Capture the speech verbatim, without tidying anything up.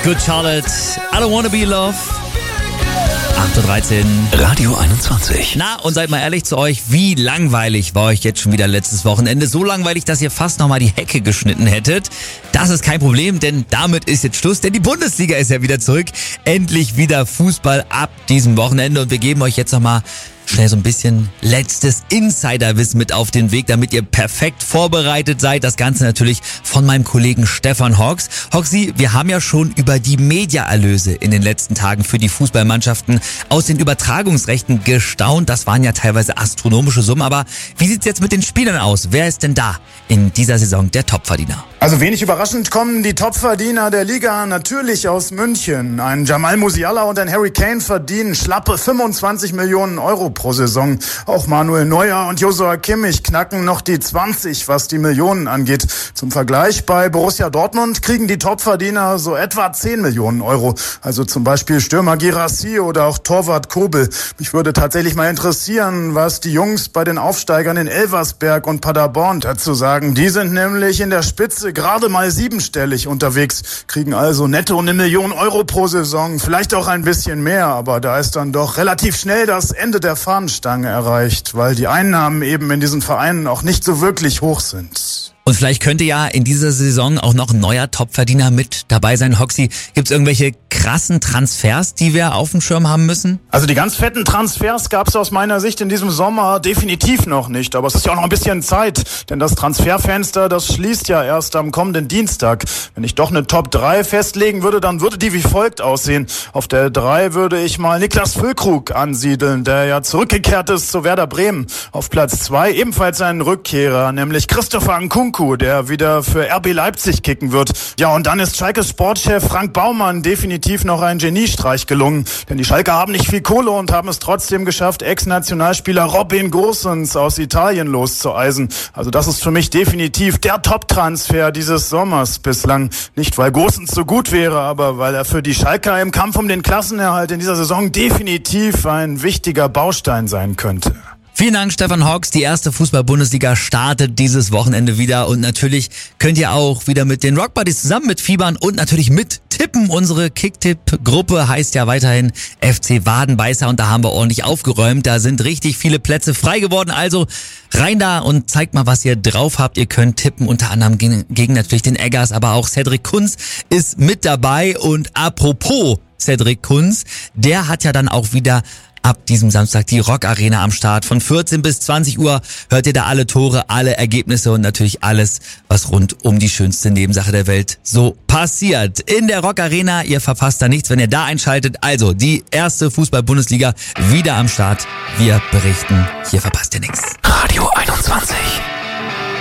Good Charlotte, I don't wanna be loved. acht Uhr dreizehn. Radio einundzwanzig. Na, und seid mal ehrlich zu euch, wie langweilig war euch jetzt schon wieder letztes Wochenende? So langweilig, dass ihr fast nochmal die Hecke geschnitten hättet. Das ist kein Problem, denn damit ist jetzt Schluss, denn die Bundesliga ist ja wieder zurück. Endlich wieder Fußball ab diesem Wochenende und wir geben euch jetzt nochmal schnell so ein bisschen letztes Insiderwissen mit auf den Weg, damit ihr perfekt vorbereitet seid. Das Ganze natürlich von meinem Kollegen Stefan Hawks. Hawksy, wir haben ja schon über die Mediaerlöse in den letzten Tagen für die Fußballmannschaften aus den Übertragungsrechten gestaunt. Das waren ja teilweise astronomische Summen, aber wie sieht's jetzt mit den Spielern aus? Wer ist denn da in dieser Saison der Topverdiener? Also wenig überraschend kommen die Topverdiener der Liga natürlich aus München. Ein Jamal Musiala und ein Harry Kane verdienen schlappe fünfundzwanzig Millionen Euro pro Saison. Auch Manuel Neuer und Joshua Kimmich knacken noch die zwanzig, was die Millionen angeht. Zum Vergleich, bei Borussia Dortmund kriegen die Topverdiener so etwa zehn Millionen Euro. Also zum Beispiel Stürmer Guirassy oder auch Torwart Kobel. Mich würde tatsächlich mal interessieren, was die Jungs bei den Aufsteigern in Elversberg und Paderborn dazu sagen. Die sind nämlich in der Spitze gerade mal siebenstellig unterwegs, kriegen also netto eine Million Euro pro Saison, vielleicht auch ein bisschen mehr, aber da ist dann doch relativ schnell das Ende der Fahnenstange erreicht, weil die Einnahmen eben in diesen Vereinen auch nicht so wirklich hoch sind. Und vielleicht könnte ja in dieser Saison auch noch ein neuer Topverdiener mit dabei sein. Hoxie, gibt's irgendwelche krassen Transfers, die wir auf dem Schirm haben müssen? Also die ganz fetten Transfers gab's aus meiner Sicht in diesem Sommer definitiv noch nicht. Aber es ist ja auch noch ein bisschen Zeit, denn das Transferfenster, das schließt ja erst am kommenden Dienstag. Wenn ich doch eine Top drei festlegen würde, dann würde die wie folgt aussehen. Auf der drei würde ich mal Niklas Füllkrug ansiedeln, der ja zurückgekehrt ist zu Werder Bremen. Auf Platz zwei ebenfalls ein Rückkehrer, nämlich Christopher Nkunku, der wieder für R B Leipzig kicken wird. Ja, und dann ist Schalkes Sportchef Frank Baumann definitiv noch ein Geniestreich gelungen. Denn die Schalker haben nicht viel Kohle und haben es trotzdem geschafft, Ex-Nationalspieler Robin Gosens aus Italien loszueisen. Also das ist für mich definitiv der Top-Transfer dieses Sommers bislang. Nicht, weil Gosens so gut wäre, aber weil er für die Schalker im Kampf um den Klassenerhalt in dieser Saison definitiv ein wichtiger Baustein sein könnte. Vielen Dank, Stefan Hawks. Die erste Fußball-Bundesliga startet dieses Wochenende wieder und natürlich könnt ihr auch wieder mit den Rock Buddies zusammen mitfiebern und natürlich mit tippen. Unsere Kicktipp-Gruppe heißt ja weiterhin F C Wadenbeißer und da haben wir ordentlich aufgeräumt. Da sind richtig viele Plätze frei geworden. Also rein da und zeigt mal, was ihr drauf habt. Ihr könnt tippen, unter anderem gegen, gegen natürlich den Eggers, aber auch Cedric Kunz ist mit dabei. Und apropos Cedric Kunz, der hat ja dann auch wieder ab diesem Samstag die Rock Arena am Start. Von vierzehn bis zwanzig Uhr hört ihr da alle Tore, alle Ergebnisse und natürlich alles, was rund um die schönste Nebensache der Welt so passiert. In der Rock Arena, ihr verpasst da nichts, wenn ihr da einschaltet. Also die erste Fußball-Bundesliga wieder am Start. Wir berichten, hier verpasst ihr nichts. Radio einundzwanzig.